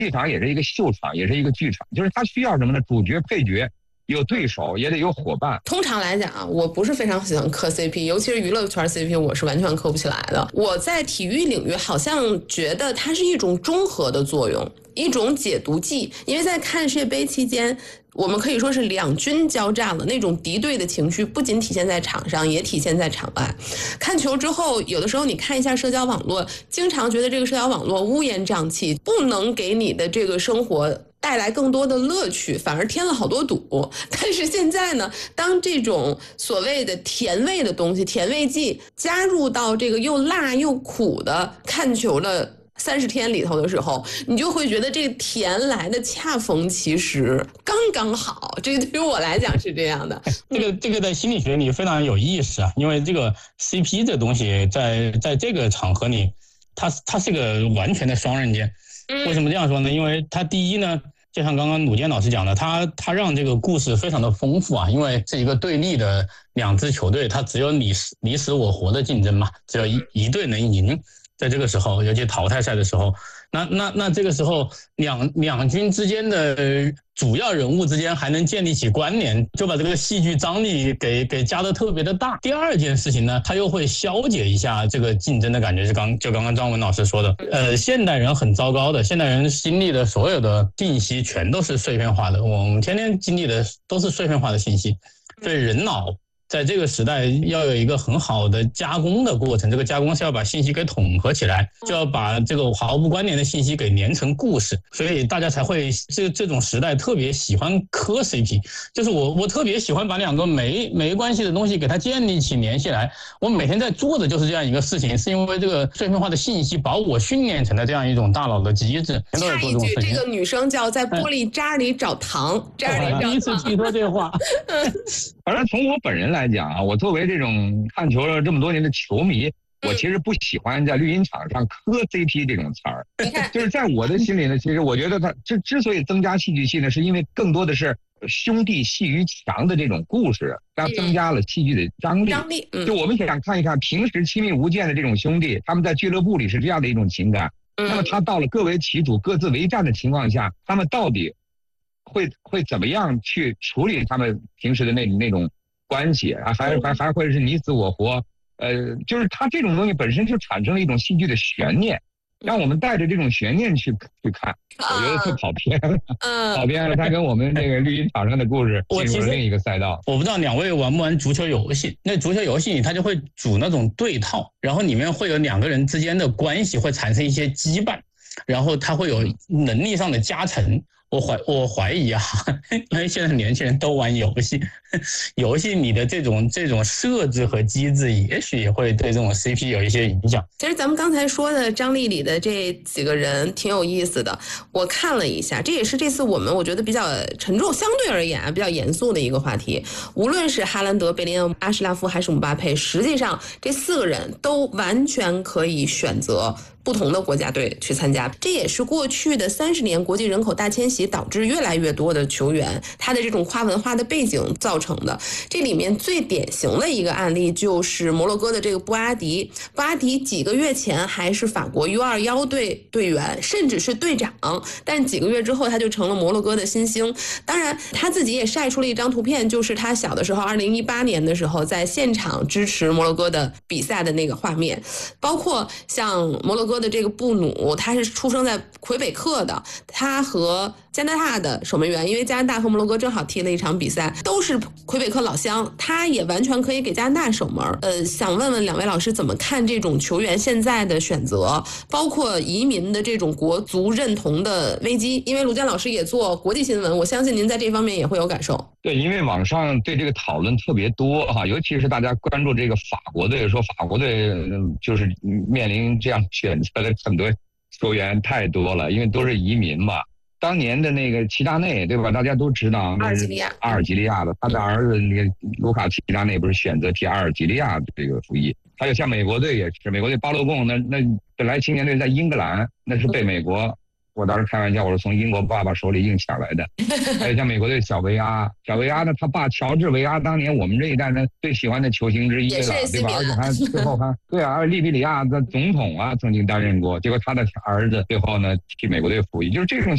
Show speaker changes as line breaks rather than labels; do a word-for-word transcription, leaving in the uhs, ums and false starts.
剧场也是一个秀场，也是一个剧场，就是它需要什么呢？主角、配角。有对手也得有伙伴。
通常来讲啊，我不是非常喜欢磕 C P， 尤其是娱乐圈 C P， 我是完全磕不起来的。我在体育领域好像觉得它是一种中和的作用，一种解毒剂。因为在看世界杯期间，我们可以说是两军交战了，那种敌对的情绪不仅体现在场上，也体现在场外。看球之后，有的时候你看一下社交网络，经常觉得这个社交网络乌烟瘴气，不能给你的这个生活带来更多的乐趣，反而添了好多堵。但是现在呢，当这种所谓的甜味的东西，甜味剂加入到这个又辣又苦的看球的三十天里头的时候，你就会觉得这个甜来的恰逢其时，刚刚好。这个对于我来讲是这样的。
这个这个在心理学里非常有意思啊，因为这个 C P 这东西在在这个场合里，它它是个完全的双刃剑。为什么这样说呢？因为它第一呢，就像刚刚鲁健老师讲的，他他让这个故事非常的丰富啊，因为是一个对立的两支球队，它只有你死你死我活的竞争嘛，只有一一队能赢。在这个时候，尤其淘汰赛的时候，那那那这个时候两两军之间的主要人物之间还能建立起关联，就把这个戏剧张力给给加得特别的大。第二件事情呢，它又会消解一下这个竞争的感觉，是刚就刚刚张文老师说的，呃，现代人很糟糕的，现代人经历的所有的信息全都是碎片化的，我们天天经历的都是碎片化的信息，所以人脑在这个时代要有一个很好的加工的过程，这个加工是要把信息给统合起来，就要把这个毫不关联的信息给连成故事，所以大家才会这这种时代特别喜欢磕 C P， 就是我我特别喜欢把两个没没关系的东西给它建立起联系来。我每天在做的就是这样一个事情，是因为这个碎片化的信息把我训练成了这样一种大脑的机制。
下一句，这个女生叫在玻璃渣里找糖，渣里找糖。
第一次听说这话。
反正从我本人来讲啊，我作为这种看球了这么多年的球迷，我其实不喜欢在绿茵场上磕 C P 这种词儿。就是在我的心里呢，其实我觉得它之之所以增加戏剧性呢，是因为更多的是兄弟戏于墙的这种故事，它增加了戏剧的张力。
张力，嗯，
就我们想看一看平时亲密无间的这种兄弟，他们在俱乐部里是这样的一种情感。那么他到了各为其主、各自为战的情况下，他们到底会会怎么样去处理他们平时的那那种关系啊？还还还会是你死我活？呃，就是他这种东西本身就产生了一种戏剧的悬念，让我们带着这种悬念去去看，我觉得就跑偏了，嗯，跑偏了。他跟我们这个绿茵场上的故事进入了另一个赛道。
我不知道两位玩不玩足球游戏？那足球游戏里他就会组那种对套，然后里面会有两个人之间的关系会产生一些羁绊，然后他会有能力上的加成。我怀我怀疑啊，因为现在年轻人都玩游戏，游戏里的这种这种设置和机制，也许也会对这种 C P 有一些影响。
其实咱们刚才说的张力里的这几个人挺有意思的，我看了一下，这也是这次我们我觉得比较沉重，相对而言啊比较严肃的一个话题。无论是哈兰德、贝林厄、阿什拉夫还是姆巴佩，实际上这四个人都完全可以选择不同的国家队去参加，这也是过去的三十年国际人口大迁徙导致越来越多的球员他的这种跨文化的背景造成的。这里面最典型的一个案例就是摩洛哥的这个布阿迪，布阿迪几个月前还是法国 U 二十一 队队员，甚至是队长，但几个月之后他就成了摩洛哥的新星。当然他自己也晒出了一张图片，就是他小的时候二零一八年的时候在现场支持摩洛哥的比赛的那个画面，包括像摩洛哥的这个布努，他是出生在魁北克的，他和加拿大的守门员，因为加拿大和摩洛哥正好踢了一场比赛，都是魁北克老乡，他也完全可以给加拿大守门。呃，想问问两位老师怎么看这种球员现在的选择，包括移民的这种国族认同的危机？因为卢坚老师也做国际新闻，我相信您在这方面也会有感受。
对，因为网上对这个讨论特别多哈，尤其是大家关注这个法国队，说法国队就是面临这样选择的很多球员太多了，因为都是移民嘛。当年的那个齐达内，对吧？大家都知道，
阿尔及利亚，
阿尔及利亚的，他的儿子那个卢卡齐达内不是选择替阿尔及利亚的这个服役。还有像美国队也是，美国队巴洛贡，那那本来青年队在英格兰，那是被美国。我当时开玩笑，我说从英国爸爸手里硬抢来的。还有像美国队小维阿，小维阿呢，他爸乔治维阿当年我们这一代呢最喜欢的球星之一了，对吧？而且还最后还对啊，利比里亚的总统啊曾经担任过，结果他的儿子最后呢去美国队服役，就是这种